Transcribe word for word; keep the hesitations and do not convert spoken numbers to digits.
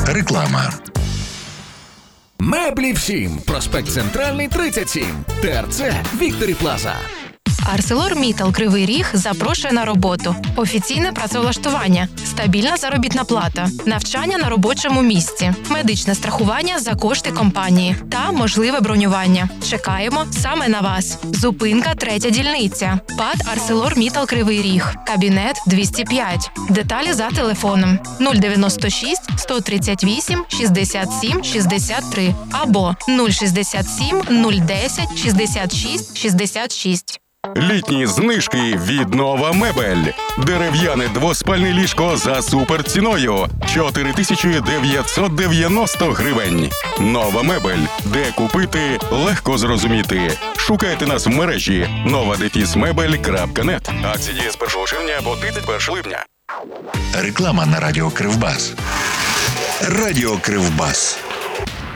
Реклама. Меблі всім. Проспект Центральний, тридцять сім. ТРЦ Вікторі Плаза. ArcelorMittal Кривий Ріг запрошує на роботу. Офіційне працевлаштування, стабільна заробітна плата, навчання на робочому місці, медичне страхування за кошти компанії та можливе бронювання. Чекаємо саме на вас. Зупинка третя дільниця. ПАТ ArcelorMittal Кривий Ріг. Кабінет двісті п'ять. Деталі за телефоном нуль дев'яносто шість сто тридцять вісім шістдесят сім шістдесят три або нуль шістдесят сім нуль десять шістдесят шість шістдесят шість. Літні знижки від Нова Мебель. Дерев'яне двоспальне ліжко за суперціною – чотири тисячі дев'ятсот дев'яносто гривень. Нова Мебель. Де купити – легко зрозуміти. Шукайте нас в мережі нова дефіс мебель крапка нет. Акції діє з першого червня по тридцять перше липня. Реклама на радіо Кривбас. Радіо Кривбас.